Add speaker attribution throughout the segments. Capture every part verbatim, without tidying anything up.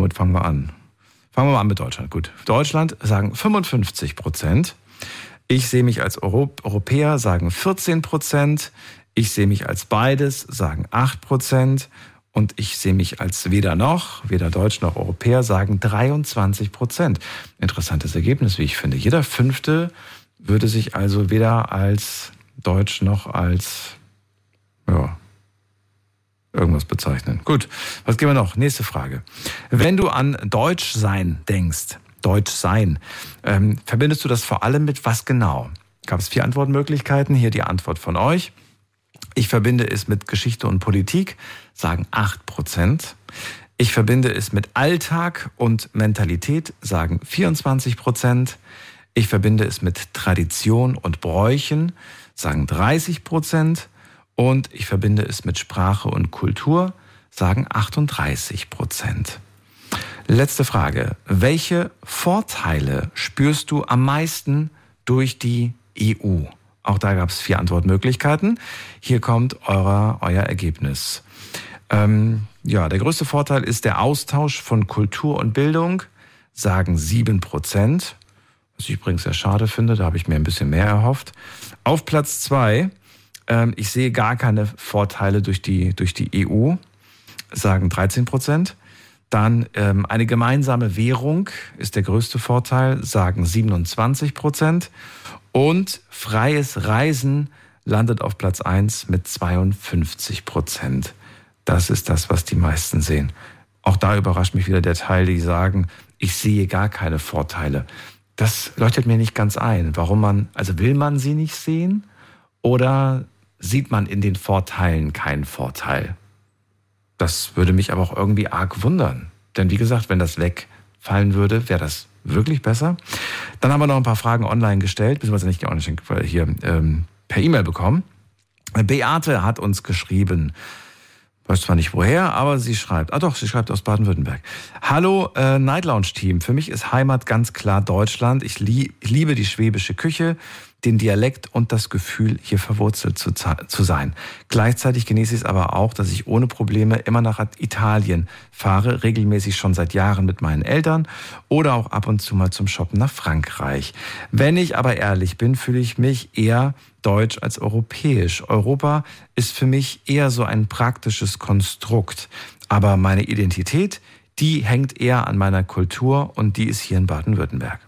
Speaker 1: womit fangen wir an? Fangen wir mal an mit Deutschland. Gut. Deutschland sagen fünfundfünfzig Prozent. Ich sehe mich als Euro- Europäer, sagen vierzehn Prozent. Ich sehe mich als beides, sagen acht Prozent. Und ich sehe mich als weder noch, weder Deutsch noch Europäer, sagen dreiundzwanzig Prozent. Interessantes Ergebnis, wie ich finde. Jeder Fünfte würde sich also weder als Deutsch noch als, ja, irgendwas bezeichnen. Gut, was gehen wir noch? Nächste Frage. Wenn du an Deutschsein denkst, Deutschsein, ähm, verbindest du das vor allem mit was genau? Gab es vier Antwortmöglichkeiten. Hier die Antwort von euch. Ich verbinde es mit Geschichte und Politik, sagen acht Prozent. Ich verbinde es mit Alltag und Mentalität, sagen vierundzwanzig Prozent. Ich verbinde es mit Tradition und Bräuchen, sagen dreißig Prozent. Und ich verbinde es mit Sprache und Kultur, sagen achtunddreißig Prozent. Letzte Frage. Welche Vorteile spürst du am meisten durch die E U? Auch da gab es vier Antwortmöglichkeiten. Hier kommt euer, euer Ergebnis. Ähm, ja, der größte Vorteil ist der Austausch von Kultur und Bildung, sagen sieben Prozent. Was ich übrigens sehr schade finde, da habe ich mir ein bisschen mehr erhofft. Auf Platz zwei, ähm, ich sehe gar keine Vorteile durch die, durch die E U, sagen dreizehn Prozent. Dann ähm, eine gemeinsame Währung ist der größte Vorteil, sagen siebenundzwanzig Prozent. Und freies Reisen landet auf Platz eins mit zweiundfünfzig Prozent. Das ist das, was die meisten sehen. Auch da überrascht mich wieder der Teil, die sagen, ich sehe gar keine Vorteile. Das leuchtet mir nicht ganz ein. Warum man, also will man sie nicht sehen oder sieht man in den Vorteilen keinen Vorteil? Das würde mich aber auch irgendwie arg wundern. Denn wie gesagt, wenn das wegfallen würde, wäre das wirklich besser. Dann haben wir noch ein paar Fragen online gestellt, beziehungsweise nicht online, hier ähm, per E-Mail bekommen. Beate hat uns geschrieben, weiß zwar nicht woher, aber sie schreibt, ah doch, sie schreibt aus Baden-Württemberg. Hallo äh, Night Lounge Team, für mich ist Heimat ganz klar Deutschland. Ich, lie- ich liebe die schwäbische Küche, den Dialekt und das Gefühl, hier verwurzelt zu, zu sein. Gleichzeitig genieße ich es aber auch, dass ich ohne Probleme immer nach Italien fahre, regelmäßig schon seit Jahren mit meinen Eltern oder auch ab und zu mal zum Shoppen nach Frankreich. Wenn ich aber ehrlich bin, fühle ich mich eher deutsch als europäisch. Europa ist für mich eher so ein praktisches Konstrukt, aber meine Identität, die hängt eher an meiner Kultur und die ist hier in Baden-Württemberg.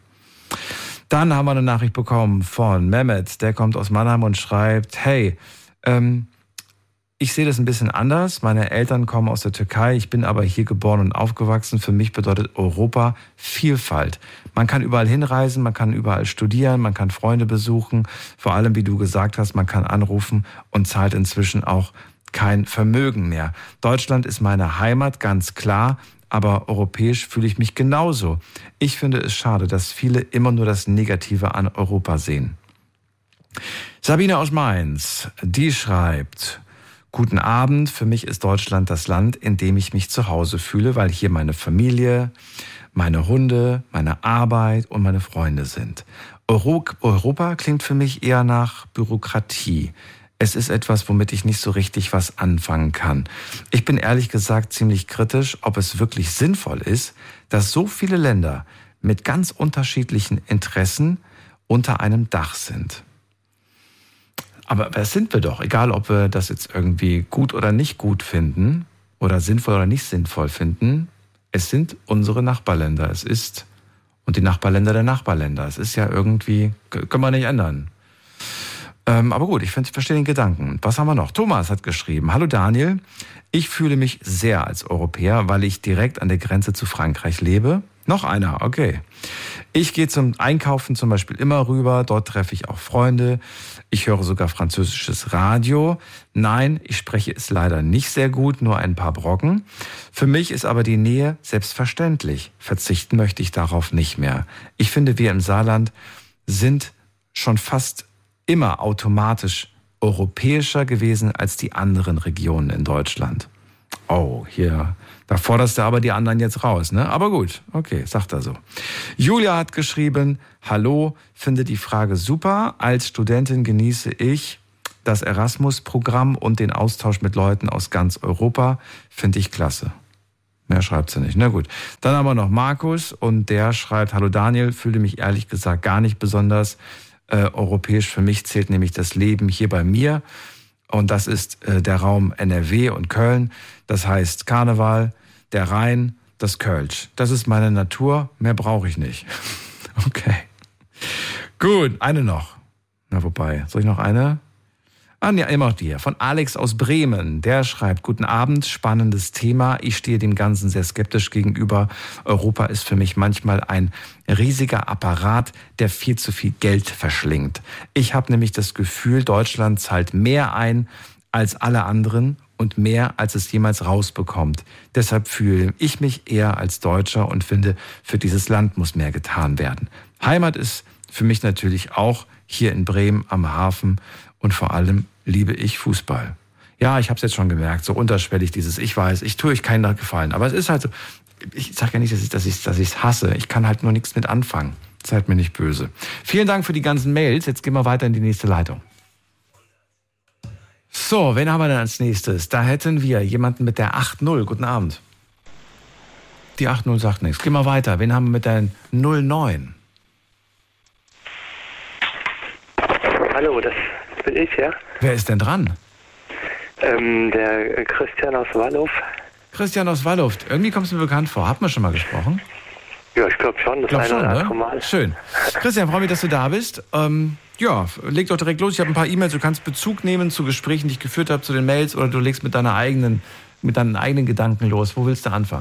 Speaker 1: Dann haben wir eine Nachricht bekommen von Mehmet, der kommt aus Mannheim und schreibt, hey, ähm, ich sehe das ein bisschen anders. Meine Eltern kommen aus der Türkei, ich bin aber hier geboren und aufgewachsen. Für mich bedeutet Europa Vielfalt. Man kann überall hinreisen, man kann überall studieren, man kann Freunde besuchen. Vor allem, wie du gesagt hast, man kann anrufen und zahlt inzwischen auch kein Vermögen mehr. Deutschland ist meine Heimat, ganz klar. Aber europäisch fühle ich mich genauso. Ich finde es schade, dass viele immer nur das Negative an Europa sehen. Sabine aus Mainz, die schreibt, guten Abend, für mich ist Deutschland das Land, in dem ich mich zu Hause fühle, weil hier meine Familie, meine Hunde, meine Arbeit und meine Freunde sind. Euro- Europa klingt für mich eher nach Bürokratie. Es ist etwas, womit ich nicht so richtig was anfangen kann. Ich bin ehrlich gesagt ziemlich kritisch, ob es wirklich sinnvoll ist, dass so viele Länder mit ganz unterschiedlichen Interessen unter einem Dach sind. Aber das sind wir doch, egal ob wir das jetzt irgendwie gut oder nicht gut finden oder sinnvoll oder nicht sinnvoll finden. Es sind unsere Nachbarländer. Es ist, und die Nachbarländer der Nachbarländer. Es ist ja irgendwie, können wir nicht ändern. Ähm, aber gut, ich, find, ich verstehe den Gedanken. Was haben wir noch? Thomas hat geschrieben, hallo Daniel, ich fühle mich sehr als Europäer, weil ich direkt an der Grenze zu Frankreich lebe. Noch einer, okay. Ich gehe zum Einkaufen zum Beispiel immer rüber, dort treffe ich auch Freunde. Ich höre sogar französisches Radio. Nein, ich spreche es leider nicht sehr gut, nur ein paar Brocken. Für mich ist aber die Nähe selbstverständlich. Verzichten möchte ich darauf nicht mehr. Ich finde, wir im Saarland sind schon fast immer automatisch europäischer gewesen als die anderen Regionen in Deutschland. Oh, hier, da forderst du aber die anderen jetzt raus, ne? Aber gut, okay, sagt er so. Julia hat geschrieben, hallo, finde die Frage super. Als Studentin genieße ich das Erasmus-Programm und den Austausch mit Leuten aus ganz Europa. Finde ich klasse. Mehr schreibt sie nicht. Na gut. Dann haben wir noch Markus und der schreibt, hallo Daniel, fühle mich ehrlich gesagt gar nicht besonders äh, europäisch. Für mich zählt nämlich das Leben hier bei mir und das ist äh, der Raum N R W und Köln. Das heißt Karneval, der Rhein, das Kölsch. Das ist meine Natur, mehr brauche ich nicht. Okay. Gut, eine noch. Na wobei, soll ich noch eine? Ah, ja, immer noch die hier. Von Alex aus Bremen. Der schreibt, guten Abend, spannendes Thema. Ich stehe dem Ganzen sehr skeptisch gegenüber. Europa ist für mich manchmal ein riesiger Apparat, der viel zu viel Geld verschlingt. Ich habe nämlich das Gefühl, Deutschland zahlt mehr ein als alle anderen und mehr, als es jemals rausbekommt. Deshalb fühle ich mich eher als Deutscher und finde, für dieses Land muss mehr getan werden. Heimat ist für mich natürlich auch hier in Bremen am Hafen. Und vor allem liebe ich Fußball. Ja, ich habe es jetzt schon gemerkt, so unterschwellig dieses, ich weiß, ich tue euch keinen Gefallen. Aber es ist halt so, ich sage ja nicht, dass ich dass ich, dass ich es hasse. Ich kann halt nur nichts mit anfangen. Seid mir nicht böse. Vielen Dank für die ganzen Mails. Jetzt gehen wir weiter in die nächste Leitung. So, wen haben wir denn als nächstes? Da hätten wir jemanden mit der acht null. Guten Abend. Die acht null sagt nichts. Gehen wir weiter. Wen haben wir mit der null neun?
Speaker 2: Hallo, das bin ich, ja.
Speaker 1: Wer ist denn dran?
Speaker 2: Ähm, der Christian aus Wallow.
Speaker 1: Christian aus Wallow. Irgendwie kommst du mir bekannt vor. Haben wir schon mal gesprochen?
Speaker 2: Ja, ich glaube schon. Das
Speaker 1: glaub
Speaker 2: eine
Speaker 1: schon,
Speaker 2: oder andere
Speaker 1: ne?
Speaker 2: Mal.
Speaker 1: Schön. Christian, freue mich, dass du da bist. Ähm, ja, leg doch direkt los. Ich habe ein paar E-Mails. Du kannst Bezug nehmen zu Gesprächen, die ich geführt habe, zu den Mails, oder du legst mit deiner eigenen, mit deinen eigenen Gedanken los. Wo willst du anfangen?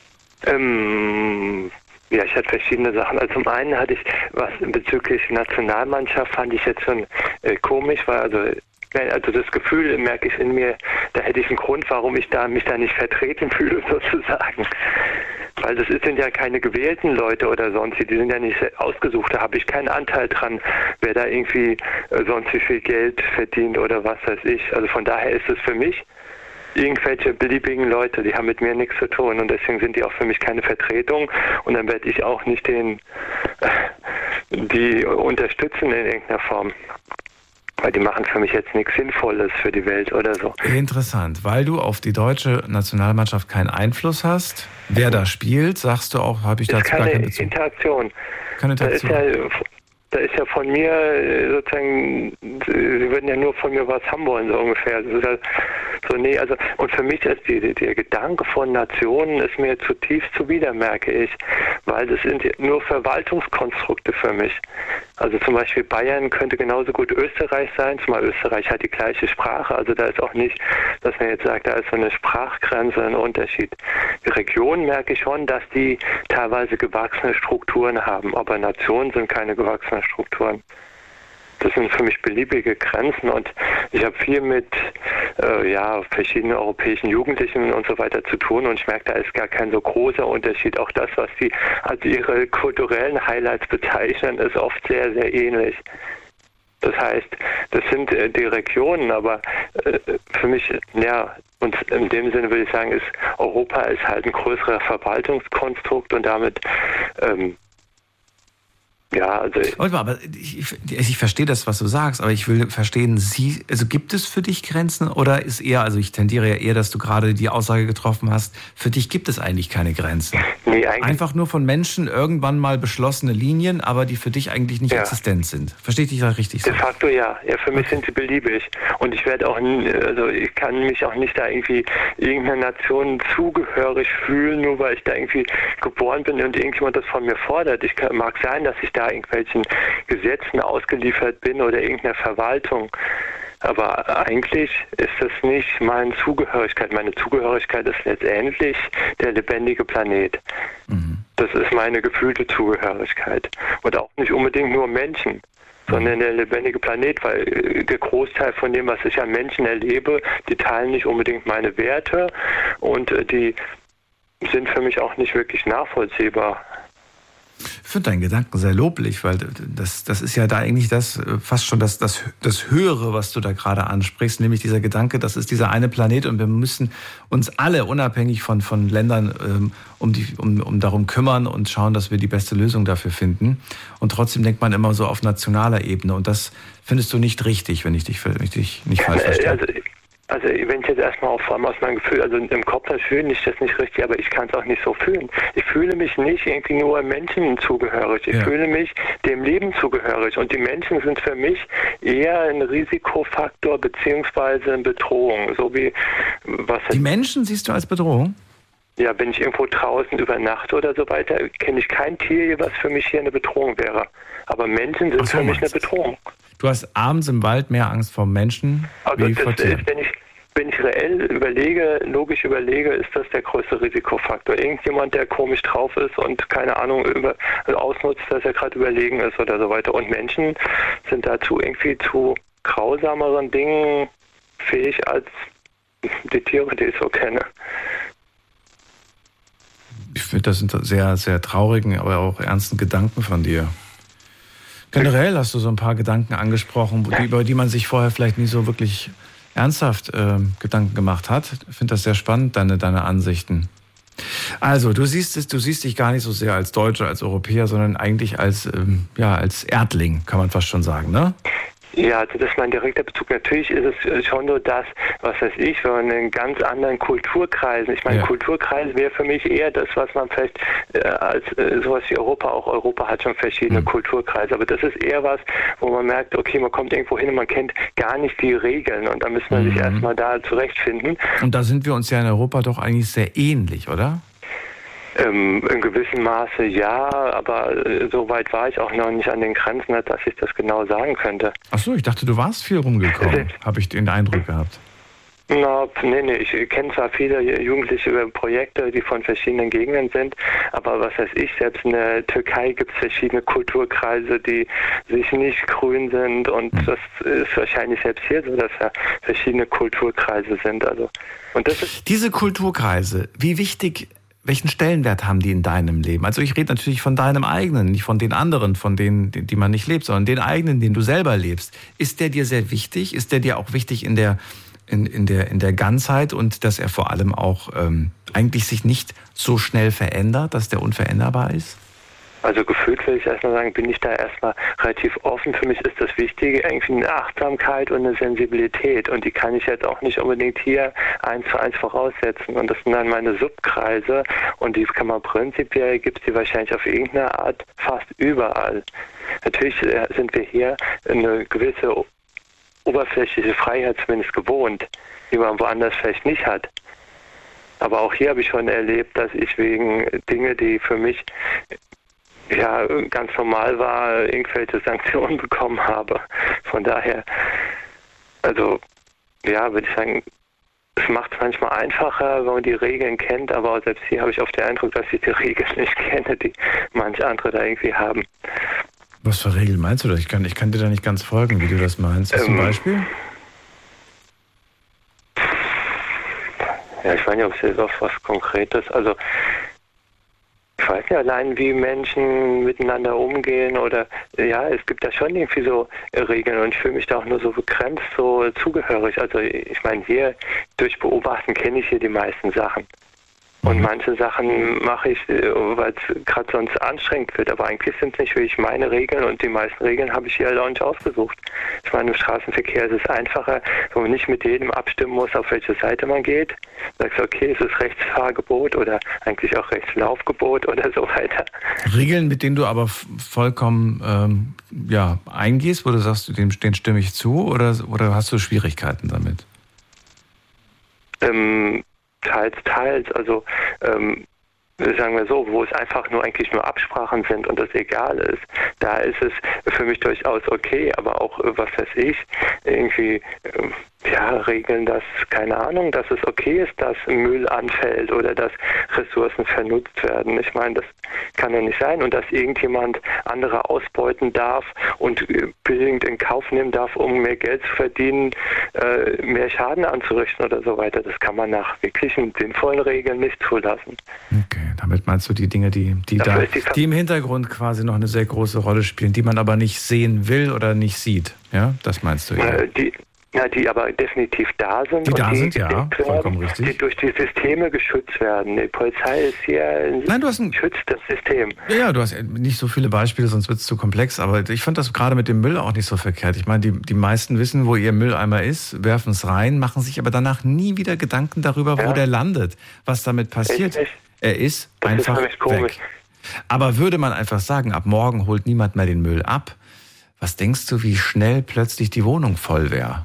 Speaker 2: Ähm... Ja, ich hatte verschiedene Sachen. Also zum einen hatte ich was bezüglich Nationalmannschaft, fand ich jetzt schon äh, komisch, weil also, also das Gefühl merke ich in mir, da hätte ich einen Grund, warum ich da mich da nicht vertreten fühle sozusagen. Weil das sind ja keine gewählten Leute oder sonst, die sind ja nicht ausgesucht, da habe ich keinen Anteil dran, wer da irgendwie äh, sonst wie viel Geld verdient oder was weiß ich. Also von daher ist es für mich irgendwelche beliebigen Leute, die haben mit mir nichts zu tun und deswegen sind die auch für mich keine Vertretung und dann werde ich auch nicht den, äh, die unterstützen in irgendeiner Form. Weil die machen für mich jetzt nichts Sinnvolles für die Welt oder so.
Speaker 1: Interessant, weil du auf die deutsche Nationalmannschaft keinen Einfluss hast. Wer da spielt, sagst du auch, habe ich dazu gar keinen Bezug.
Speaker 2: Interaktion.
Speaker 1: Keine Interaktion.
Speaker 2: Da ist ja, da ist ja von mir sozusagen, sie würden ja nur von mir was haben wollen, so ungefähr. Das ist ja so, nee, also, und für mich ist die, die, der Gedanke von Nationen ist mir zutiefst zuwider, merke ich, weil das sind nur Verwaltungskonstrukte für mich. Also zum Beispiel Bayern könnte genauso gut Österreich sein, zumal Österreich hat die gleiche Sprache, also da ist auch nicht, dass man jetzt sagt, da ist so eine Sprachgrenze, ein Unterschied. Die Region merke ich schon, dass die teilweise gewachsene Strukturen haben, aber Nationen sind keine gewachsenen Strukturen. Das sind für mich beliebige Grenzen und ich habe viel mit äh, ja, verschiedenen europäischen Jugendlichen und so weiter zu tun und ich merke, da ist gar kein so großer Unterschied. Auch das, was die als ihre kulturellen Highlights bezeichnen, ist oft sehr, sehr ähnlich. Das heißt, das sind äh, die Regionen, aber äh, für mich, ja, und in dem Sinne würde ich sagen, ist Europa ist halt ein größerer Verwaltungskonstrukt und damit ähm, ja, also
Speaker 1: Warte mal, aber ich, ich, ich verstehe das, was du sagst, aber ich will verstehen, Sie, also gibt es für dich Grenzen oder ist eher, also ich tendiere ja eher, dass du gerade die Aussage getroffen hast, für dich gibt es eigentlich keine Grenzen.
Speaker 2: Nee, eigentlich
Speaker 1: einfach nur von Menschen irgendwann mal beschlossene Linien, aber die für dich eigentlich nicht
Speaker 2: ja.
Speaker 1: existent sind. Verstehe ich dich da richtig so?
Speaker 2: De facto ja. Ja, für mich sind sie beliebig. Und ich werde auch, also ich kann mich auch nicht da irgendwie irgendeiner Nation zugehörig fühlen, nur weil ich da irgendwie geboren bin und irgendjemand das von mir fordert. Ich kann, mag sein, dass ich da irgendwelchen Gesetzen ausgeliefert bin oder irgendeiner Verwaltung. Aber eigentlich ist das nicht meine Zugehörigkeit. Meine Zugehörigkeit ist letztendlich der lebendige Planet. Mhm. Das ist meine gefühlte Zugehörigkeit. Und auch nicht unbedingt nur Menschen, sondern der lebendige Planet, weil der Großteil von dem, was ich an Menschen erlebe, die teilen nicht unbedingt meine Werte und die sind für mich auch nicht wirklich nachvollziehbar.
Speaker 1: Ich finde deinen Gedanken sehr loblich, weil das, das ist ja da eigentlich das, fast schon das, das, das Höhere, was du da gerade ansprichst, nämlich dieser Gedanke, das ist dieser eine Planet und wir müssen uns alle unabhängig von, von Ländern ähm, um, die, um, um darum kümmern und schauen, dass wir die beste Lösung dafür finden. Und trotzdem denkt man immer so auf nationaler Ebene und das findest du nicht richtig, wenn ich dich, wenn ich dich nicht falsch verstehe.
Speaker 2: Also, Also wenn ich jetzt erstmal auch vor allem aus meinem Gefühl, also im Kopf fühle ich das nicht richtig, aber ich kann es auch nicht so fühlen. Ich fühle mich nicht irgendwie nur Menschen zugehörig, ich ja. fühle mich dem Leben zugehörig und die Menschen sind für mich eher ein Risikofaktor beziehungsweise eine Bedrohung. So wie was
Speaker 1: die Menschen siehst du als Bedrohung?
Speaker 2: Ja, wenn ich irgendwo draußen übernachte oder so weiter, kenne ich kein Tier, was für mich hier eine Bedrohung wäre. Aber Menschen sind so, für mich eine Bedrohung.
Speaker 1: Du hast abends im Wald mehr Angst vor Menschen
Speaker 2: also
Speaker 1: wie vor Tieren?
Speaker 2: Ist, wenn ich Wenn ich reell überlege, logisch überlege, ist das der größte Risikofaktor. Irgendjemand, der komisch drauf ist und keine Ahnung über, also ausnutzt, dass er gerade überlegen ist oder so weiter. Und Menschen sind dazu irgendwie zu grausameren Dingen fähig als die Tiere, die ich so kenne.
Speaker 1: Ich finde, das sind sehr, sehr traurigen, aber auch ernsten Gedanken von dir. Generell hast du so ein paar Gedanken angesprochen, die, über die man sich vorher vielleicht nie so wirklich ernsthaft äh, Gedanken gemacht hat. Ich finde das sehr spannend, deine, deine Ansichten. Also, du siehst es, du siehst dich gar nicht so sehr als Deutscher, als Europäer, sondern eigentlich als, ähm, ja, als Erdling, kann man fast schon sagen, ne?
Speaker 2: Ja, also das ist mein direkter Bezug. Natürlich ist es schon so, dass, was weiß ich, wenn man in ganz anderen Kulturkreisen, ich meine, ja. Kulturkreis wäre für mich eher das, was man vielleicht äh, als äh, sowas wie Europa, auch Europa hat schon verschiedene mhm. Kulturkreise, aber das ist eher was, wo man merkt, okay, man kommt irgendwo hin und man kennt gar nicht die Regeln und da muss man mhm. sich erstmal da zurechtfinden.
Speaker 1: Und da sind wir uns ja in Europa doch eigentlich sehr ähnlich, oder?
Speaker 2: Ähm, in gewissem Maße ja, aber äh, so weit war ich auch noch nicht an den Grenzen, dass ich das genau sagen könnte.
Speaker 1: Ach so, ich dachte, du warst viel rumgekommen, habe ich den Eindruck gehabt.
Speaker 2: Na, nee, nee, ich kenne zwar viele Jugendliche über Projekte, die von verschiedenen Gegenden sind, aber was weiß ich, selbst in der Türkei gibt es verschiedene Kulturkreise, die sich nicht grün sind und hm. das ist wahrscheinlich selbst hier so, dass da verschiedene Kulturkreise sind. Also, und das ist
Speaker 1: diese Kulturkreise, wie wichtig, welchen Stellenwert haben die in deinem Leben? Also ich rede natürlich von deinem eigenen, nicht von den anderen, von denen, die man nicht lebt, sondern den eigenen, den du selber lebst. Ist der dir sehr wichtig? Ist der dir auch wichtig in der, in, in der, in der Ganzheit und dass er vor allem auch ähm, eigentlich sich nicht so schnell verändert, dass der unveränderbar ist?
Speaker 2: Also gefühlt will ich erstmal sagen, bin ich da erstmal relativ offen. Für mich ist das Wichtige irgendwie eine Achtsamkeit und eine Sensibilität. Und die kann ich jetzt auch nicht unbedingt hier eins zu eins voraussetzen. Und das sind dann meine Subkreise. Und die kann man prinzipiell, gibt es die wahrscheinlich auf irgendeine Art fast überall. Natürlich sind wir hier eine gewisse oberflächliche Freiheit zumindest gewohnt, die man woanders vielleicht nicht hat. Aber auch hier habe ich schon erlebt, dass ich wegen Dinge, die für mich ja ganz normal war, irgendwelche Sanktionen bekommen habe. Von daher, also ja, würde ich sagen, es macht es manchmal einfacher, wenn man die Regeln kennt, aber selbst hier habe ich oft den Eindruck, dass ich die Regeln nicht kenne, die manche andere da irgendwie haben.
Speaker 1: Was für Regeln meinst du das? Ich kann, ich kann dir da nicht ganz folgen, wie du das meinst. Hast du ähm, ein Beispiel?
Speaker 2: Ja, ich weiß nicht, ob es jetzt auf was Konkretes, also ich weiß nicht, allein wie Menschen miteinander umgehen oder, ja, es gibt da schon irgendwie so Regeln und ich fühle mich da auch nur so begrenzt, so zugehörig. Also ich meine, hier durch Beobachten kenne ich hier die meisten Sachen. Und manche Sachen mache ich, weil es gerade sonst anstrengend wird. Aber eigentlich sind es nicht wirklich meine Regeln und die meisten Regeln habe ich hier halt auch nicht ausgesucht. Ich meine, im Straßenverkehr ist es einfacher, wo man nicht mit jedem abstimmen muss, auf welche Seite man geht. Sagst du, okay, ist es Rechtsfahrgebot oder eigentlich auch Rechtslaufgebot oder so weiter.
Speaker 1: Regeln, mit denen du aber vollkommen ähm, ja, eingehst, wo du sagst, denen, denen stimme ich zu oder, oder hast du Schwierigkeiten damit?
Speaker 2: Ähm, Teils, teils, also ähm, sagen wir so, wo es einfach nur eigentlich nur Absprachen sind und das egal ist, da ist es für mich durchaus okay, aber auch, was weiß ich, irgendwie, ähm, ja, regeln, dass, keine Ahnung, dass es okay ist, dass Müll anfällt oder dass Ressourcen vernutzt werden. Ich meine, das kann ja nicht sein und dass irgendjemand andere ausbeuten darf und billigend in Kauf nehmen darf, um mehr Geld zu verdienen, äh, mehr Schaden anzurichten oder so weiter. Das kann man nach wirklichen sinnvollen Regeln nicht zulassen.
Speaker 1: Okay, damit meinst du die Dinge, die, die, da, die, die im Hintergrund quasi noch eine sehr große Rolle spielen, die man aber nicht sehen will oder nicht sieht. Ja, das meinst du ja.
Speaker 2: Äh, die Ja, die aber definitiv da sind.
Speaker 1: Die
Speaker 2: und
Speaker 1: da
Speaker 2: die
Speaker 1: sind, ja, vollkommen
Speaker 2: werden,
Speaker 1: richtig.
Speaker 2: Die durch die Systeme geschützt werden. Die Polizei ist hier ein
Speaker 1: Nein, du hast ein
Speaker 2: geschütztes System.
Speaker 1: Ja, ja, du hast nicht so viele Beispiele, sonst wird es zu komplex. Aber ich fand das gerade mit dem Müll auch nicht so verkehrt. Ich meine, die, die meisten wissen, wo ihr Mülleimer ist, werfen es rein, machen sich aber danach nie wieder Gedanken darüber, wo
Speaker 2: Ja.
Speaker 1: der landet, was damit passiert.
Speaker 2: Echt?
Speaker 1: Er ist
Speaker 2: Das
Speaker 1: einfach
Speaker 2: ist nämlich komisch.
Speaker 1: weg. Aber würde man einfach sagen, ab morgen holt niemand mehr den Müll ab, was denkst du, wie schnell plötzlich die Wohnung voll wäre?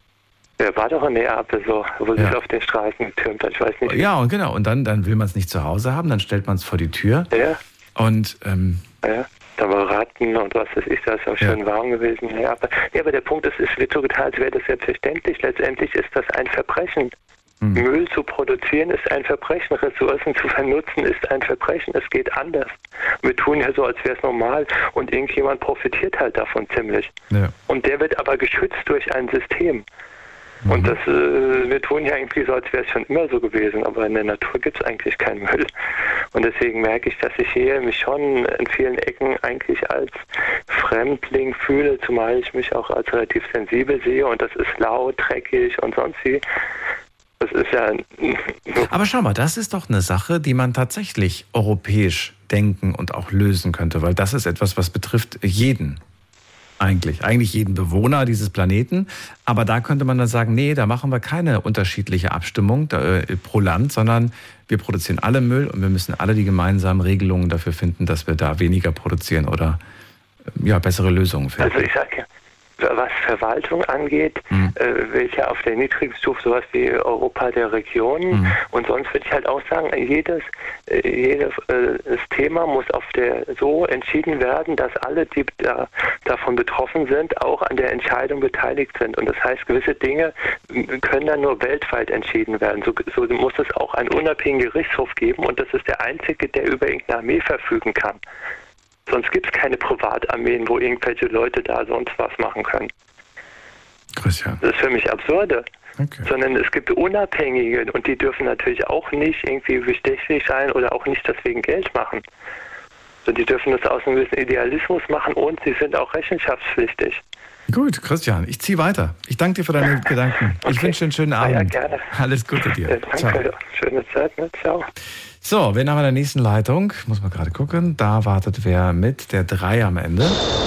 Speaker 2: Ja, war doch in Neapel so, wo
Speaker 1: Ja.
Speaker 2: sich auf den Straßen getürmt hat. Ich weiß nicht.
Speaker 1: Ja, und genau. Und dann, dann will man es nicht zu Hause haben, dann stellt man es vor die Tür.
Speaker 2: Ja,
Speaker 1: Und ähm,
Speaker 2: ja. Da war Ratten und was weiß ich, da ist auch schön
Speaker 1: Ja.
Speaker 2: warm gewesen. in Neapel. Ja, aber der Punkt ist, es wird so getan, als wäre das selbstverständlich. Letztendlich ist das ein Verbrechen.
Speaker 1: hm.
Speaker 2: Müll zu produzieren ist ein Verbrechen, Ressourcen zu vernutzen ist ein Verbrechen, es geht anders. Wir tun ja so, als wäre es normal und irgendjemand profitiert halt davon ziemlich.
Speaker 1: ja.
Speaker 2: Und der wird aber geschützt durch ein System.
Speaker 1: Mhm.
Speaker 2: Und das, äh, wir tun ja irgendwie so, als wäre es schon immer so gewesen, aber in der Natur gibt es eigentlich keinen Müll. Und deswegen merke ich, dass ich hier mich schon in vielen Ecken eigentlich als Fremdling fühle, zumal ich mich auch als relativ sensibel sehe und das ist laut, dreckig und sonst wie. Das ist ja...
Speaker 1: Aber schau mal, das ist doch eine Sache, die man tatsächlich europäisch denken und auch lösen könnte, weil das ist etwas, was betrifft jeden. Eigentlich, eigentlich jeden Bewohner dieses Planeten. Aber da könnte man dann sagen, nee, da machen wir keine unterschiedliche Abstimmung da, äh, pro Land, sondern wir produzieren alle Müll und wir müssen alle die gemeinsamen Regelungen dafür finden, dass wir da weniger produzieren oder äh, ja, bessere Lösungen finden.
Speaker 2: Also ich sage ja, was Verwaltung angeht,
Speaker 1: Mhm.
Speaker 2: äh, will ich ja auf der niedrigsten Stufe sowas wie Europa der Regionen
Speaker 1: Mhm.
Speaker 2: und sonst würde ich halt auch sagen, jedes, äh, jedes äh, das Thema muss auf der so entschieden werden, dass alle, die da, davon betroffen sind, auch an der Entscheidung beteiligt sind. Und das heißt, gewisse Dinge können dann nur weltweit entschieden werden. So, so muss es auch einen unabhängigen Gerichtshof geben und das ist der einzige, der über irgendeine Armee verfügen kann. Sonst gibt es keine Privatarmeen, wo irgendwelche Leute da sonst was machen können.
Speaker 1: Christian.
Speaker 2: Das ist für mich absurde.
Speaker 1: Okay.
Speaker 2: Sondern es gibt Unabhängige und die dürfen natürlich auch nicht irgendwie bestechlich sein oder auch nicht deswegen Geld machen. So, die dürfen das aus einem gewissen Idealismus machen und sie sind auch rechenschaftspflichtig.
Speaker 1: Gut, Christian, ich ziehe weiter. Ich danke dir für deine Gedanken. Ich
Speaker 2: Okay.
Speaker 1: wünsche dir einen schönen
Speaker 2: Ah, ja,
Speaker 1: Abend.
Speaker 2: gerne.
Speaker 1: Alles Gute dir.
Speaker 2: Ja, danke,
Speaker 1: Ciao.
Speaker 2: schöne Zeit, ne? Ciao.
Speaker 1: So, wen haben wir in der nächsten Leitung? Muss man gerade gucken. Da wartet wer mit der drei am Ende.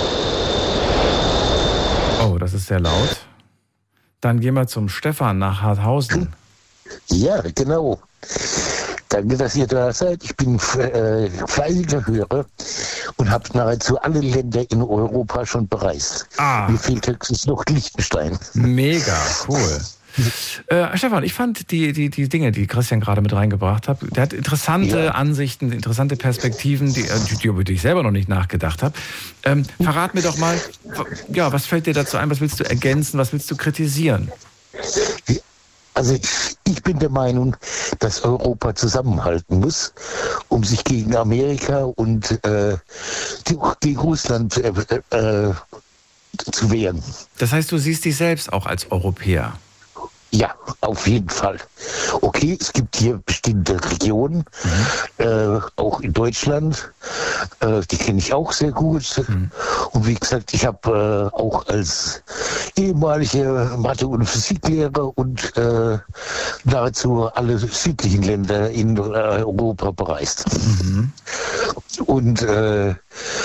Speaker 1: Oh, das ist sehr laut. Dann gehen wir zum Stefan nach Harthausen.
Speaker 3: Ja, genau. Danke, dass ihr da seid. Ich bin äh, fleißiger Hörer und habe nahezu alle Länder in Europa schon bereist.
Speaker 1: Ah.
Speaker 3: Mir fehlt höchstens noch Liechtenstein.
Speaker 1: Mega, cool. Äh, Stefan, ich fand die, die, die Dinge, die Christian gerade mit reingebracht hat, der hat interessante
Speaker 3: Ja.
Speaker 1: Ansichten, interessante Perspektiven, die, die, über die ich selber noch nicht nachgedacht habe. Ähm, verrat mir doch mal, ja, was fällt dir dazu ein, was willst du ergänzen, was willst du kritisieren?
Speaker 3: Also ich bin der Meinung, dass Europa zusammenhalten muss, um sich gegen Amerika und äh, gegen Russland äh, äh, zu wehren.
Speaker 1: Das heißt, du siehst dich selbst auch als Europäer.
Speaker 3: Ja, auf jeden Fall. Okay, es gibt hier bestimmte Regionen, mhm. äh, auch in Deutschland, äh, die kenne ich auch sehr gut. Mhm. Und wie gesagt, ich habe äh, auch als ehemalige Mathe- und Physiklehrer und äh, nahezu alle südlichen Länder in äh, Europa bereist. Mhm. Und äh,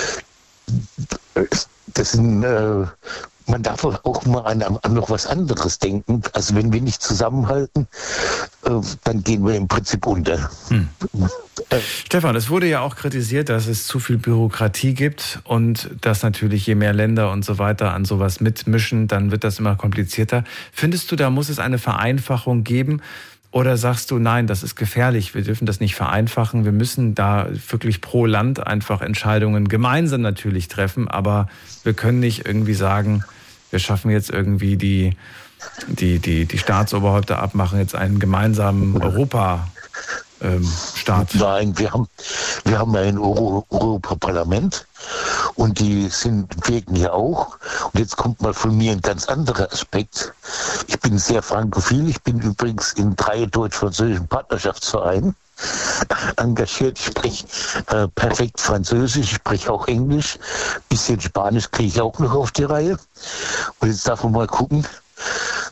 Speaker 3: das sind... Äh, man darf auch mal an, an noch was anderes denken. Also wenn wir nicht zusammenhalten, äh, dann gehen wir im Prinzip unter.
Speaker 1: Hm. Äh. Stefan, es wurde ja auch kritisiert, dass es zu viel Bürokratie gibt und dass natürlich je mehr Länder und so weiter an sowas mitmischen, dann wird das immer komplizierter. Findest du, da muss es eine Vereinfachung geben? Oder sagst du, nein, das ist gefährlich, wir dürfen das nicht vereinfachen, wir müssen da wirklich pro Land einfach Entscheidungen gemeinsam natürlich treffen, aber wir können nicht irgendwie sagen, wir schaffen jetzt irgendwie die, die, die, die Staatsoberhäupter ab, machen jetzt einen gemeinsamen Europa. Ähm, Staat.
Speaker 3: Nein, wir haben, wir haben ja ein Euro, Europaparlament und die sind, wirken ja auch. Und jetzt kommt mal von mir ein ganz anderer Aspekt. Ich bin sehr frankophil. Ich bin übrigens in drei deutsch-französischen Partnerschaftsvereinen engagiert. Ich spreche äh, perfekt Französisch, ich spreche auch Englisch. Bisschen Spanisch kriege ich auch noch auf die Reihe. Und jetzt darf man mal gucken,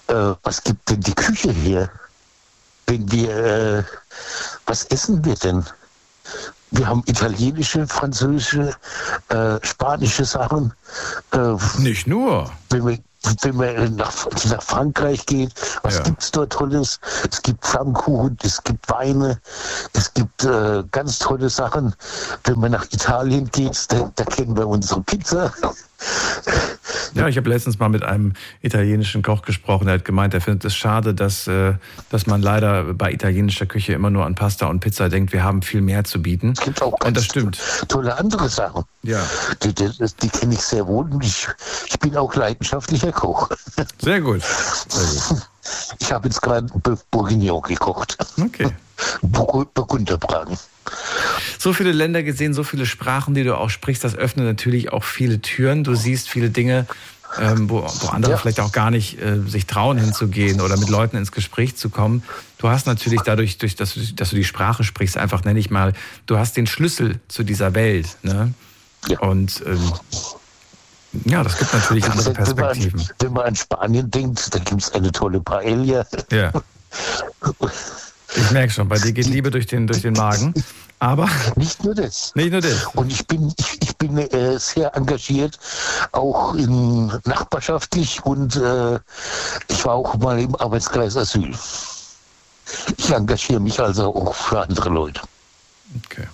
Speaker 3: äh, was gibt denn die Küche her? Wenn wir, äh, was essen wir denn? Wir haben italienische, französische, äh, spanische Sachen. Äh,
Speaker 1: Nicht nur.
Speaker 3: Wenn wir, wenn man nach, nach Frankreich geht, was
Speaker 1: Ja.
Speaker 3: gibt's dort Tolles? Es gibt Flammkuchen, es gibt Weine, es gibt äh, ganz tolle Sachen. Wenn man nach Italien geht, da, da kennen wir unsere Pizza.
Speaker 1: Ja, ich habe letztens mal mit einem italienischen Koch gesprochen, der hat gemeint, er findet es schade, dass, äh, dass man leider bei italienischer Küche immer nur an Pasta und Pizza denkt, wir haben viel mehr zu bieten.
Speaker 3: Es gibt auch
Speaker 1: Und
Speaker 3: ganz
Speaker 1: das stimmt.
Speaker 3: tolle andere Sachen.
Speaker 1: Ja.
Speaker 3: Die, die, die kenne ich sehr wohl und ich, ich bin auch leidenschaftlicher Koch.
Speaker 1: Sehr gut. Sehr gut.
Speaker 3: Ich habe jetzt gerade Bœuf Bourguignon gekocht.
Speaker 1: Okay.
Speaker 3: Bur- Burgunderbraten.
Speaker 1: So viele Länder gesehen, so viele Sprachen, die du auch sprichst, das öffnet natürlich auch viele Türen. Du siehst viele Dinge, ähm, wo, wo andere
Speaker 3: Ja.
Speaker 1: vielleicht auch gar nicht äh, sich trauen hinzugehen oder mit Leuten ins Gespräch zu kommen. Du hast natürlich dadurch, durch, dass, du, dass du die Sprache sprichst, einfach nenne ich mal, du hast den Schlüssel zu dieser Welt. Ne?
Speaker 3: Ja.
Speaker 1: Und ähm, ja, das gibt natürlich
Speaker 3: Wie
Speaker 1: andere
Speaker 3: gesagt, wenn, man
Speaker 1: Perspektiven.
Speaker 3: an, wenn man an Spanien denkt, da gibt es eine tolle Paella.
Speaker 1: Ja. Ich merke schon, bei dir geht Liebe durch den, durch den Magen. Aber
Speaker 3: Nicht nur das.
Speaker 1: nicht nur das.
Speaker 3: Und ich bin, ich, ich bin äh, sehr engagiert, auch in nachbarschaftlich und äh, ich war auch mal im Arbeitskreis Asyl. Ich engagiere mich also auch für andere Leute.
Speaker 1: Okay.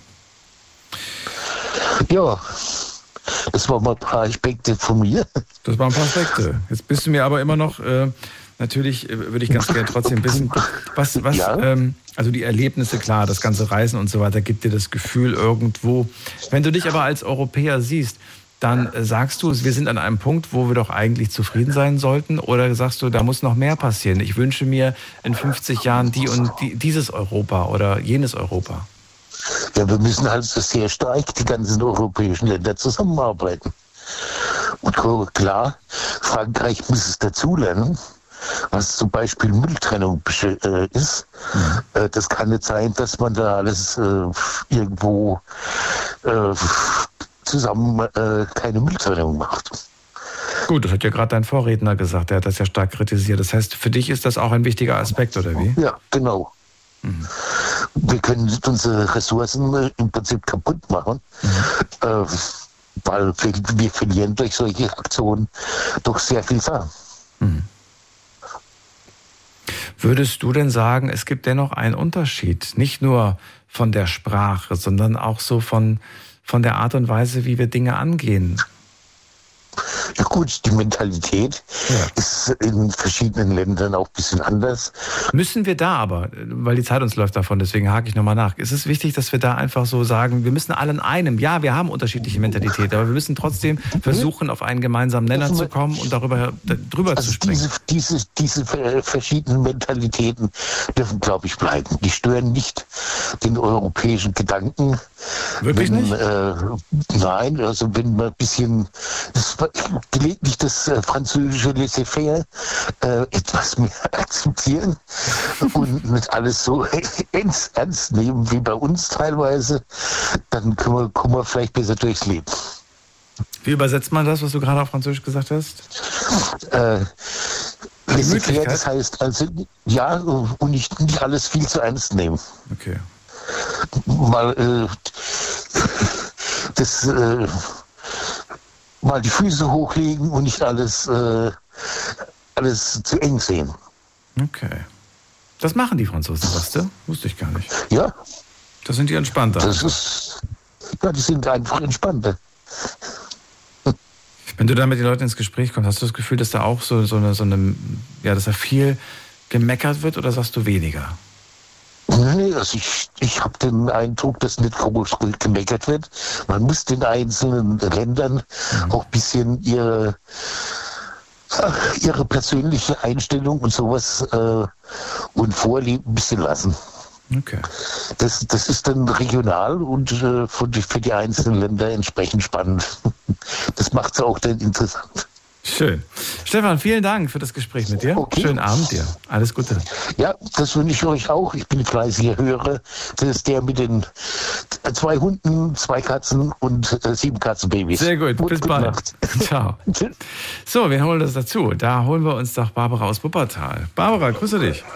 Speaker 3: Ja, das waren mal ein paar Aspekte von mir.
Speaker 1: Das waren ein paar Aspekte. Jetzt bist du mir aber immer noch, äh, natürlich äh, würde ich ganz gerne trotzdem wissen, was, was
Speaker 3: Ja?
Speaker 1: ähm, also die Erlebnisse, klar, das ganze Reisen und so weiter, gibt dir das Gefühl irgendwo. Wenn du dich aber als Europäer siehst, dann äh, sagst du, wir sind an einem Punkt, wo wir doch eigentlich zufrieden sein sollten, oder sagst du, da muss noch mehr passieren? Ich wünsche mir in fünfzig Jahren die und die, dieses Europa oder jenes Europa.
Speaker 3: Ja, wir müssen halt sehr stark die ganzen europäischen Länder zusammenarbeiten. Und klar, Frankreich muss es dazulernen, was zum Beispiel Mülltrennung äh, ist. Mhm. Äh, das kann nicht sein, dass man da alles äh, irgendwo äh, zusammen äh, keine Mülltrennung macht.
Speaker 1: Gut, das hat ja gerade dein Vorredner gesagt, der hat das ja stark kritisiert. Das heißt, für dich ist das auch ein wichtiger Aspekt, oder wie?
Speaker 3: Ja, genau. Mhm. Wir können unsere Ressourcen äh, im Prinzip kaputt machen, mhm. äh, weil wir, wir verlieren durch solche Aktionen doch sehr viel Sachen.
Speaker 1: Mhm. Würdest du denn sagen, es gibt dennoch einen Unterschied, nicht nur von der Sprache, sondern auch so von, von der Art und Weise, wie wir Dinge angehen?
Speaker 3: Ja gut, die Mentalität
Speaker 1: ja.
Speaker 3: ist in verschiedenen Ländern auch ein bisschen anders.
Speaker 1: Müssen wir da aber, weil die Zeit uns läuft davon, deswegen hake ich nochmal nach. Ist es wichtig, dass wir da einfach so sagen, wir müssen alle in einem, ja, wir haben unterschiedliche Mentalität, aber wir müssen trotzdem versuchen, auf einen gemeinsamen Nenner zu kommen und darüber drüber
Speaker 3: also
Speaker 1: zu sprechen.
Speaker 3: Diese, diese, diese verschiedenen Mentalitäten dürfen, glaube ich, bleiben. Die stören nicht den europäischen Gedanken.
Speaker 1: Wirklich
Speaker 3: wenn,
Speaker 1: nicht?
Speaker 3: Äh, nein, also wenn man ein bisschen das, gelegentlich das äh, französische Laissez-faire äh, etwas mehr akzeptieren und nicht alles so ernst, ernst nehmen wie bei uns teilweise, dann können wir, kommen wir vielleicht besser durchs Leben.
Speaker 1: Wie übersetzt man das, was du gerade auf Französisch gesagt hast?
Speaker 3: Äh, Laissez-faire, das heißt also, ja, und nicht, nicht alles viel zu ernst nehmen.
Speaker 1: Okay.
Speaker 3: Mal äh, das äh, mal die Füße hochlegen und nicht alles äh, alles zu eng sehen.
Speaker 1: Okay. Das machen die Franzosen, weißt du? Wusste ich gar nicht.
Speaker 3: Ja.
Speaker 1: Das sind die entspannter.
Speaker 3: Das ist, ja, die sind einfach entspannter.
Speaker 1: Wenn du da mit den Leuten ins Gespräch kommst, hast du das Gefühl, dass da auch so, so, eine, so eine, ja, dass da viel gemeckert wird, oder sagst du weniger?
Speaker 3: Nee, also ich, ich habe den Eindruck, dass nicht groß gemeckert wird. Man muss den einzelnen Ländern mhm. auch ein bisschen ihre, ihre persönliche Einstellung und sowas äh, und Vorlieben ein bisschen lassen.
Speaker 1: Okay.
Speaker 3: Das, das ist dann regional und äh, für, die, für die einzelnen Länder entsprechend spannend. Das macht es auch dann interessant.
Speaker 1: Schön. Stefan, vielen Dank für das Gespräch mit dir.
Speaker 3: Okay.
Speaker 1: Schönen Abend dir. Alles Gute.
Speaker 3: Ja, das wünsche ich euch auch. Ich bin fleißiger Hörer. Das ist der mit den mit zwei Hunden, zwei Katzen und äh, sieben Katzenbabys.
Speaker 1: Sehr gut,
Speaker 3: und
Speaker 1: bis bald. Nacht. Ciao. So, wir holen das dazu. Da holen wir uns doch Barbara aus Wuppertal. Barbara, grüße dich.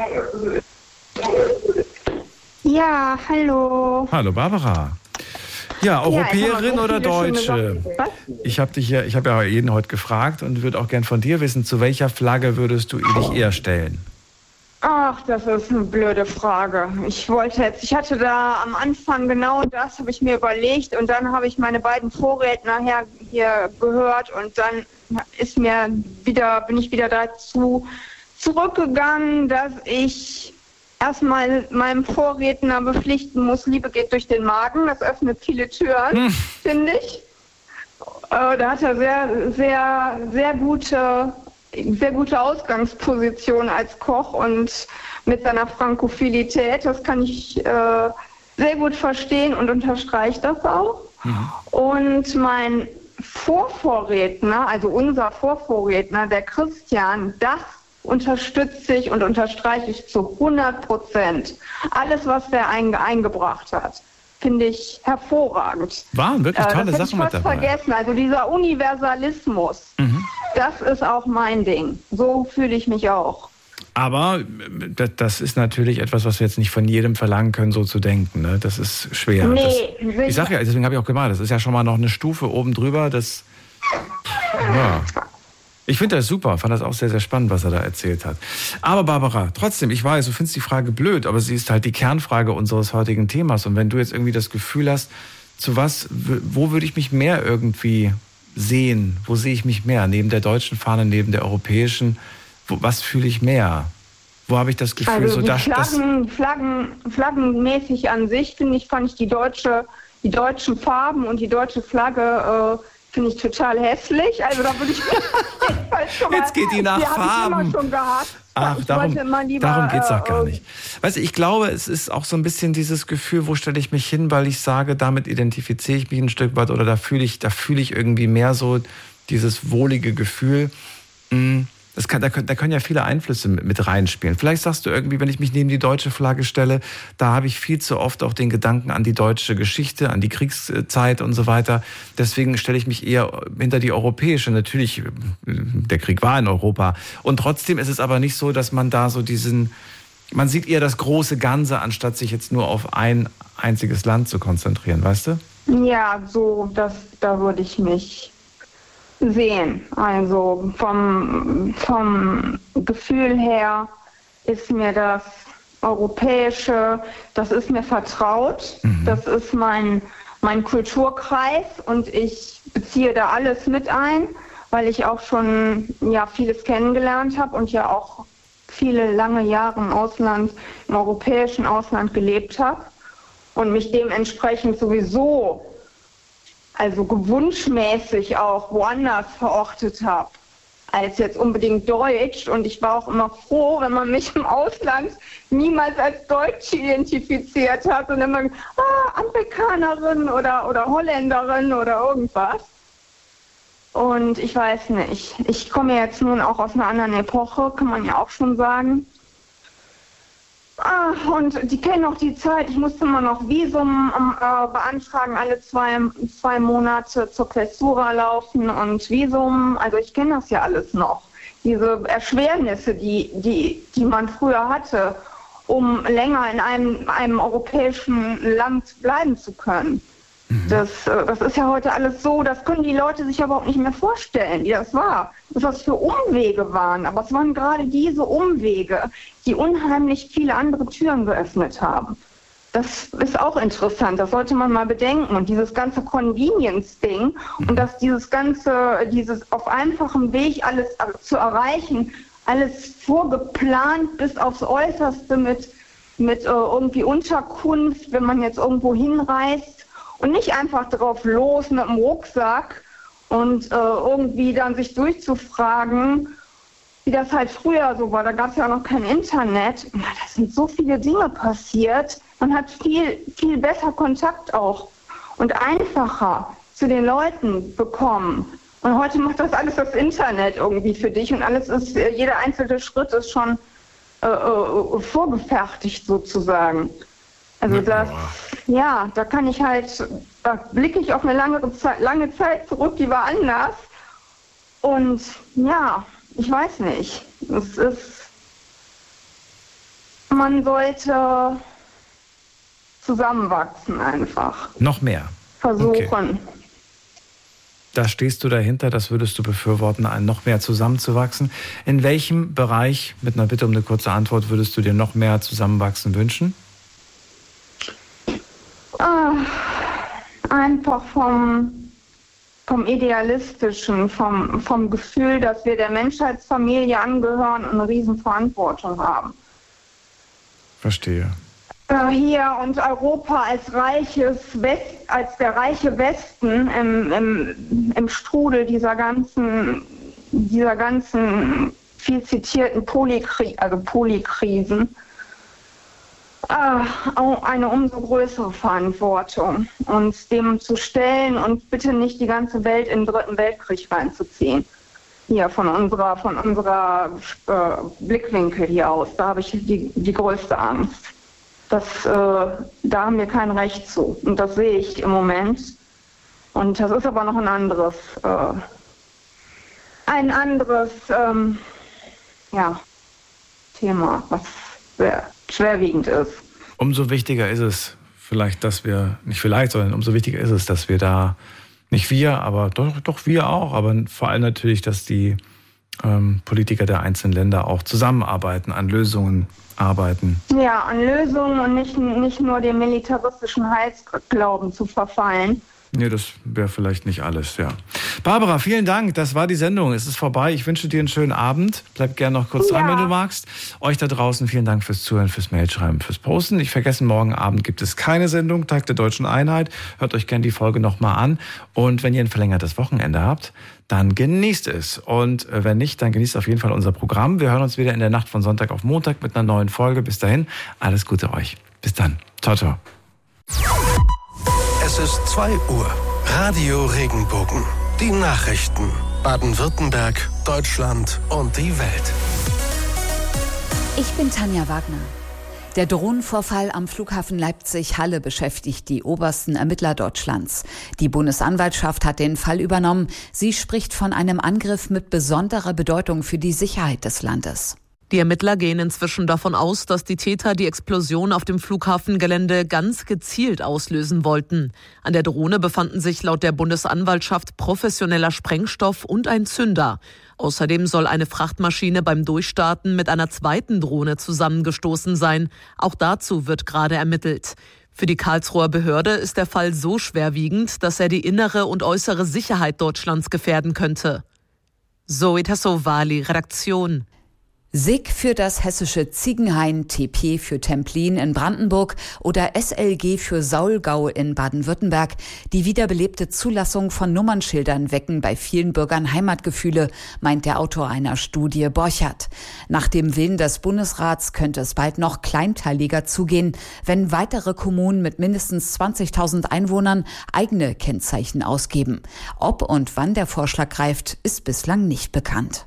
Speaker 4: Ja, hallo.
Speaker 1: Hallo Barbara. Ja, Europäerin
Speaker 4: ja,
Speaker 1: oder Deutsche?
Speaker 4: Was?
Speaker 1: Ich habe dich ja, ich habe ja jeden heute gefragt und würde auch gern von dir wissen, zu welcher Flagge würdest du dich eher stellen?
Speaker 4: Ach, das ist eine blöde Frage. Ich wollte jetzt, ich hatte da am Anfang genau das, habe ich mir überlegt und dann habe ich meine beiden Vorredner her, hier gehört und dann ist mir wieder, bin ich wieder dazu zurückgegangen, dass ich erstmal meinem Vorredner bepflichten muss, Liebe geht durch den Magen, das öffnet viele Türen, hm. finde ich. Äh, da hat er sehr, sehr, sehr gute, sehr gute Ausgangsposition als Koch und mit seiner Frankophilität, das kann ich äh, sehr gut verstehen und unterstreiche das auch. Mhm. Und mein Vorvorredner, also unser Vorvorredner, der Christian, das unterstütze ich und unterstreiche ich zu hundert Prozent. Alles, was der ein, eingebracht hat, finde ich hervorragend.
Speaker 1: Waren wirklich tolle
Speaker 4: äh, das
Speaker 1: Sachen mit dabei.
Speaker 4: Vergessen. Also dieser Universalismus, mhm. das ist auch mein Ding. So fühle ich mich auch.
Speaker 1: Aber das ist natürlich etwas, was wir jetzt nicht von jedem verlangen können, so zu denken. Ne? Das ist schwer.
Speaker 4: Nee,
Speaker 1: das, ich sage ja, deswegen habe ich auch gemacht, das ist ja schon mal noch eine Stufe oben drüber. Das, ja. Ich finde das super, fand das auch sehr, sehr spannend, was er da erzählt hat. Aber Barbara, trotzdem, ich weiß, du findest die Frage blöd, aber sie ist halt die Kernfrage unseres heutigen Themas. Und wenn du jetzt irgendwie das Gefühl hast, zu was, wo würde ich mich mehr irgendwie sehen? Wo sehe ich mich mehr? Neben der deutschen Fahne, neben der europäischen? Wo, was fühle ich mehr? Wo habe ich das Gefühl,
Speaker 4: also
Speaker 1: so
Speaker 4: die
Speaker 1: das,
Speaker 4: Flaggen, Flaggen, Flaggenmäßig an sich, finde ich, fand ich die deutsche, die deutschen Farben und die deutsche Flagge äh, finde ich total hässlich. Also da würde ich schon mal,
Speaker 1: jetzt geht die nach
Speaker 4: die
Speaker 1: Farben.
Speaker 4: Ich immer schon gehabt.
Speaker 1: Ach,
Speaker 4: ich
Speaker 1: darum,
Speaker 4: lieber,
Speaker 1: darum geht es doch gar
Speaker 4: äh,
Speaker 1: nicht. Weißt du, ich glaube, es ist auch so ein bisschen dieses Gefühl, wo stelle ich mich hin, weil ich sage, damit identifiziere ich mich ein Stück weit oder da fühle ich, da fühle ich irgendwie mehr so dieses wohlige Gefühl. Das kann, da, können, da können ja viele Einflüsse mit, mit reinspielen. Vielleicht sagst du irgendwie, wenn ich mich neben die deutsche Flagge stelle, da habe ich viel zu oft auch den Gedanken an die deutsche Geschichte, an die Kriegszeit und so weiter. Deswegen stelle ich mich eher hinter die europäische. Natürlich, der Krieg war in Europa. Und trotzdem ist es aber nicht so, dass man da so diesen, man sieht eher das große Ganze, anstatt sich jetzt nur auf ein einziges Land zu konzentrieren, weißt du?
Speaker 4: Ja, so, das, da würde ich mich sehen. Also vom, vom Gefühl her ist mir das Europäische, das ist mir vertraut. Mhm. Das ist mein, mein Kulturkreis und ich beziehe da alles mit ein, weil ich auch schon ja vieles kennengelernt habe und ja auch viele lange Jahre im Ausland, im europäischen Ausland gelebt habe und mich dementsprechend sowieso also gewunschmäßig auch woanders verortet habe, als jetzt unbedingt Deutsch. Und ich war auch immer froh, wenn man mich im Ausland niemals als Deutsche identifiziert hat und immer, ah, Amerikanerin oder, oder Holländerin oder irgendwas. Und ich weiß nicht, ich komme jetzt nun auch aus einer anderen Epoche, kann man ja auch schon sagen. Ah, und die kennen auch die Zeit, ich musste immer noch Visum äh, beantragen, alle zwei, zwei Monate zur Quästura laufen und Visum, also ich kenne das ja alles noch. Diese Erschwernisse, die, die, die man früher hatte, um länger in einem, einem europäischen Land bleiben zu können. Mhm. Das, das ist ja heute alles so, das können die Leute sich überhaupt nicht mehr vorstellen, wie das war. Was das für Umwege waren, aber es waren gerade diese Umwege, die unheimlich viele andere Türen geöffnet haben. Das ist auch interessant, das sollte man mal bedenken. Und dieses ganze Convenience-Ding und dass dieses ganze, dieses auf einfachem Weg alles zu erreichen, alles vorgeplant bis aufs Äußerste mit, mit äh, irgendwie Unterkunft, wenn man jetzt irgendwo hinreist und nicht einfach drauf los mit dem Rucksack und äh, irgendwie dann sich durchzufragen, wie das halt früher so war. Da gab es ja auch noch kein Internet. Ja, da sind so viele Dinge passiert. Man hat viel, viel besser Kontakt auch und einfacher zu den Leuten bekommen. Und heute macht das alles das Internet irgendwie für dich und alles ist, jeder einzelne Schritt ist schon äh, äh, vorgefertigt sozusagen. Also das, ja, da kann ich halt, da blicke ich auf eine lange Zeit, lange Zeit zurück, die war anders. Und ja, ich weiß nicht. Es ist, man sollte zusammenwachsen einfach.
Speaker 1: Noch mehr.
Speaker 4: Versuchen.
Speaker 1: Okay. Da stehst du dahinter, das würdest du befürworten, noch mehr zusammenzuwachsen. In welchem Bereich, mit einer Bitte um eine kurze Antwort, würdest du dir noch mehr zusammenwachsen wünschen?
Speaker 4: Äh, einfach vom, vom Idealistischen, vom, vom Gefühl, dass wir der Menschheitsfamilie angehören und eine Riesenverantwortung haben.
Speaker 1: Verstehe.
Speaker 4: Hier und Europa als reiches West, als der reiche Westen im, im, im Strudel dieser ganzen, dieser ganzen viel zitierten Polykri- also Polykrisen, äh, auch eine umso größere Verantwortung, uns dem zu stellen und bitte nicht die ganze Welt in den Dritten Weltkrieg reinzuziehen. Hier von unserer, von unserer äh, Blickwinkel hier aus, da habe ich die, die größte Angst. Das, äh, da haben wir kein Recht zu. Und das sehe ich im Moment. Und das ist aber noch ein anderes, äh, ein anderes ähm, ja, Thema, was sehr schwerwiegend ist.
Speaker 1: Umso wichtiger ist es vielleicht, dass wir, nicht vielleicht, sondern umso wichtiger ist es, dass wir da, nicht wir, aber doch, doch wir auch, aber vor allem natürlich, dass die ähm, Politiker der einzelnen Länder auch zusammenarbeiten, an Lösungen arbeiten.
Speaker 4: Ja, an Lösungen und nicht, nicht nur dem militaristischen Heilsglauben zu verfallen.
Speaker 1: Nee, das wäre vielleicht nicht alles, ja. Barbara, vielen Dank. Das war die Sendung. Es ist vorbei. Ich wünsche dir einen schönen Abend. Bleib gerne noch kurz dran, ja. wenn du magst. Euch da draußen vielen Dank fürs Zuhören, fürs Mailschreiben, fürs Posten. Nicht vergessen, morgen Abend gibt es keine Sendung, Tag der Deutschen Einheit. Hört euch gerne die Folge nochmal an. Und wenn ihr ein verlängertes Wochenende habt, dann genießt es. Und wenn nicht, dann genießt auf jeden Fall unser Programm. Wir hören uns wieder in der Nacht von Sonntag auf Montag mit einer neuen Folge. Bis dahin, alles Gute euch. Bis dann. Ciao, ciao.
Speaker 5: Es ist zwei Uhr. Radio Regenbogen. Die Nachrichten. Baden-Württemberg, Deutschland und die Welt.
Speaker 6: Ich bin Tanja Wagner. Der Drohnenvorfall am Flughafen Leipzig-Halle beschäftigt die obersten Ermittler Deutschlands. Die Bundesanwaltschaft hat den Fall übernommen. Sie spricht von einem Angriff mit besonderer Bedeutung für die Sicherheit des Landes.
Speaker 7: Die Ermittler gehen inzwischen davon aus, dass die Täter die Explosion auf dem Flughafengelände ganz gezielt auslösen wollten. An der Drohne befanden sich laut der Bundesanwaltschaft professioneller Sprengstoff und ein Zünder. Außerdem soll eine Frachtmaschine beim Durchstarten mit einer zweiten Drohne zusammengestoßen sein. Auch dazu wird gerade ermittelt. Für die Karlsruher Behörde ist der Fall so schwerwiegend, dass er die innere und äußere Sicherheit Deutschlands gefährden könnte. Zoe Tassovali, Redaktion.
Speaker 6: S I G für das hessische Ziegenhain, T P für Templin in Brandenburg oder S L G für Saulgau in Baden-Württemberg. Die wiederbelebte Zulassung von Nummernschildern wecken bei vielen Bürgern Heimatgefühle, meint der Autor einer Studie Borchert. Nach dem Willen des Bundesrats könnte es bald noch kleinteiliger zugehen, wenn weitere Kommunen mit mindestens zwanzigtausend Einwohnern eigene Kennzeichen ausgeben. Ob und wann der Vorschlag greift, ist bislang nicht bekannt.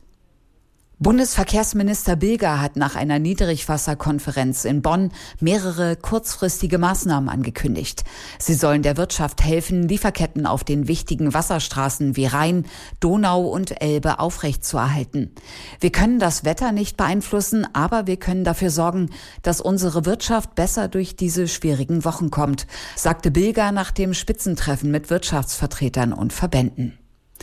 Speaker 6: Bundesverkehrsminister Bilger hat nach einer Niedrigwasserkonferenz in Bonn mehrere kurzfristige Maßnahmen angekündigt. Sie sollen der Wirtschaft helfen, Lieferketten auf den wichtigen Wasserstraßen wie Rhein, Donau und Elbe aufrechtzuerhalten. Wir können das Wetter nicht beeinflussen, aber wir können dafür sorgen, dass unsere Wirtschaft besser durch diese schwierigen Wochen kommt, sagte Bilger nach dem Spitzentreffen mit Wirtschaftsvertretern und Verbänden.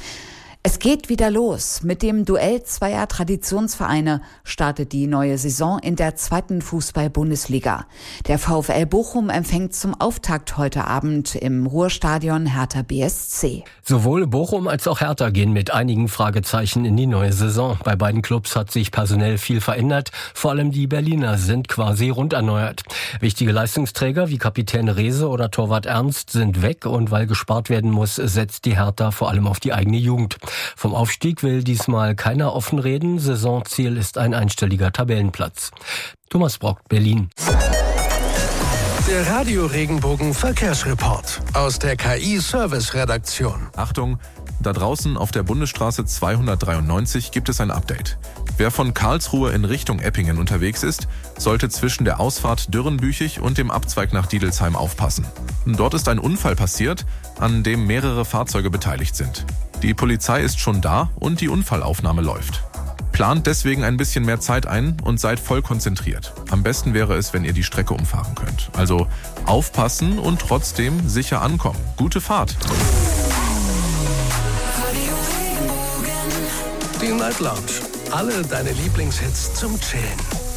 Speaker 6: Es geht wieder los. Mit dem Duell zweier Traditionsvereine startet die neue Saison in der zweiten Fußball-Bundesliga. Der VfL Bochum empfängt zum Auftakt heute Abend im Ruhrstadion Hertha B S C.
Speaker 8: Sowohl Bochum als auch Hertha gehen mit einigen Fragezeichen in die neue Saison. Bei beiden Clubs hat sich personell viel verändert. Vor allem die Berliner sind quasi rund erneuert. Wichtige Leistungsträger wie Kapitän Rehse oder Torwart Ernst sind weg und weil gespart werden muss, setzt die Hertha vor allem auf die eigene Jugend. Vom Aufstieg will diesmal keiner offen reden. Saisonziel ist ein einstelliger Tabellenplatz. Thomas Brock, Berlin.
Speaker 5: Der Radio Regenbogen Verkehrsreport aus der K I-Service-Redaktion.
Speaker 9: Achtung, da draußen auf der Bundesstraße zweihundertdreiundneunzig gibt es ein Update. Wer von Karlsruhe in Richtung Eppingen unterwegs ist, sollte zwischen der Ausfahrt Dürrenbüchig und dem Abzweig nach Diedelsheim aufpassen. Dort ist ein Unfall passiert, an dem mehrere Fahrzeuge beteiligt sind. Die Polizei ist schon da und die Unfallaufnahme läuft. Plant deswegen ein bisschen mehr Zeit ein und seid voll konzentriert. Am besten wäre es, wenn ihr die Strecke umfahren könnt. Also aufpassen und trotzdem sicher ankommen. Gute Fahrt!
Speaker 5: Die Night Lounge. Alle deine Lieblingshits zum Chillen.